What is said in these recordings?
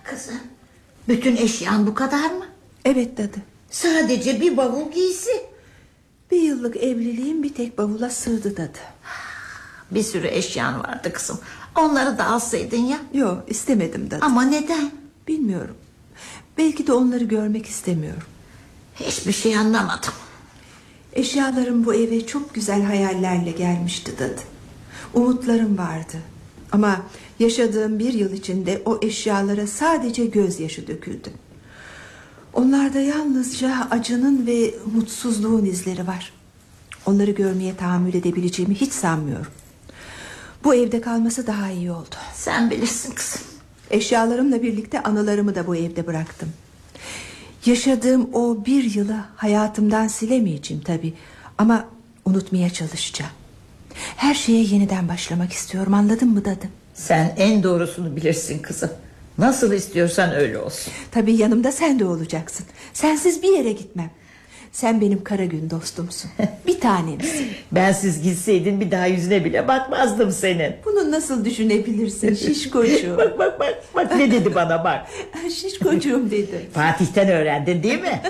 Kızım, bütün eşyan bu kadar mı? Evet dadı. Sadece bir bavul giysi. Bir yıllık evliliğim bir tek bavula sığdı dadı. Bir sürü eşyan vardı kızım. Onları da alsaydın ya. Yok, istemedim dadı. Ama neden? Bilmiyorum. Belki de onları görmek istemiyorum. Hiçbir şey anlamadım. Eşyalarım bu eve çok güzel hayallerle gelmişti dadı. Umutlarım vardı. Ama yaşadığım bir yıl içinde o eşyalara sadece gözyaşı döküldü. Onlarda yalnızca acının ve mutsuzluğun izleri var. Onları görmeye tahammül edebileceğimi hiç sanmıyorum. Bu evde kalması daha iyi oldu. Sen bilirsin kızım. Eşyalarımla birlikte anılarımı da bu evde bıraktım. Yaşadığım o bir yılı hayatımdan silemeyeceğim tabii. Ama unutmaya çalışacağım. Her şeye yeniden başlamak istiyorum, anladın mı dadı? Sen en doğrusunu bilirsin kızım. Nasıl istiyorsan öyle olsun. Tabii yanımda sen de olacaksın. Sensiz bir yere gitmem. Sen benim kara gün dostumsun. Bir tanemsin. Bensiz gitseydin bir daha yüzüne bile bakmazdım senin. Bunu nasıl düşünebilirsin şişkocuğum? Bak ne dedi bana bak. Şişkocuğum dedi. Fatih'ten öğrendin değil mi?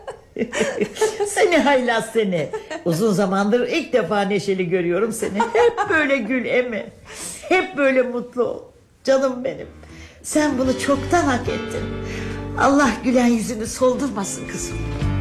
Seni haylaz seni. Uzun zamandır ilk defa neşeli görüyorum seni. Hep böyle gül emi. Hep böyle mutlu ol. Canım benim. Sen bunu çoktan hak ettin. Allah gülen yüzünü soldurmasın kızım.